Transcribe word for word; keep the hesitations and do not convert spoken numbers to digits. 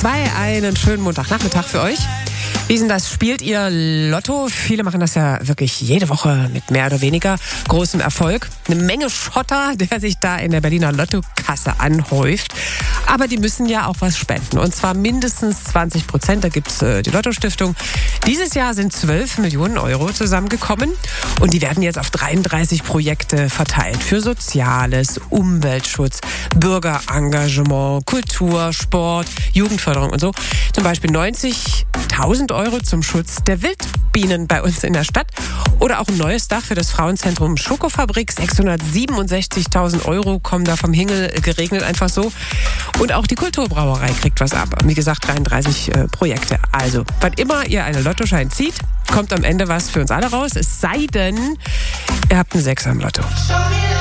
zwei. Einen schönen Montagnachmittag für euch. Wie ist denn das? Spielt ihr Lotto? Viele machen das ja wirklich jede Woche mit mehr oder weniger großem Erfolg. Eine Menge Schotter, der sich da in der Berliner Lottokasse anhäuft. Aber die müssen ja auch was spenden. Und zwar mindestens zwanzig Prozent. Da gibt's äh, die Lotto-Stiftung. Dieses Jahr sind zwölf Millionen Euro zusammengekommen. Und die werden jetzt auf dreiunddreißig Projekte verteilt. Für Soziales, Umweltschutz, Bürgerengagement, Kultur, Sport, Jugendförderung und so. Zum Beispiel neunzigtausend Euro zum Schutz der Wildbienen bei uns in der Stadt. Oder auch ein neues Dach für das Frauenzentrum Schokofabrik. sechshundertsiebenundsechzigtausend Euro kommen da vom Himmel geregnet einfach so. Und auch die Kulturbrauerei kriegt was ab. Wie gesagt, dreiunddreißig äh, Projekte. Also, wann immer ihr einen Lottoschein zieht, kommt am Ende was für uns alle raus. Es sei denn, ihr habt einen Sechser im Lotto.